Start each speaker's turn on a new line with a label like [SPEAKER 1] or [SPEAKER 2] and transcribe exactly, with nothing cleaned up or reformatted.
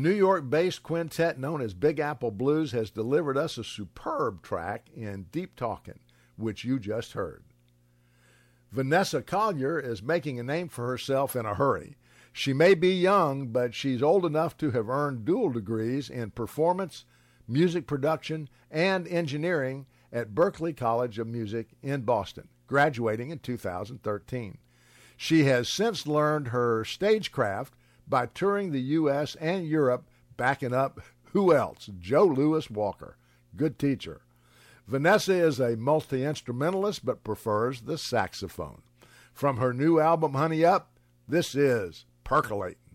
[SPEAKER 1] New York-based quintet known as Big Apple Blues has delivered us a superb track in Deep Talkin', which you just heard. Vanessa Collier is making a name for herself in a hurry. She may be young, but she's old enough to have earned dual degrees in performance, music production, and engineering at Berklee College of Music in Boston, graduating in two thousand thirteen. She has since learned her stagecraft by touring the U S and Europe, backing up, who else? Joe Louis Walker. Good teacher. Vanessa is a multi-instrumentalist but prefers the saxophone. From her new album, Honey Up, this is Percolating.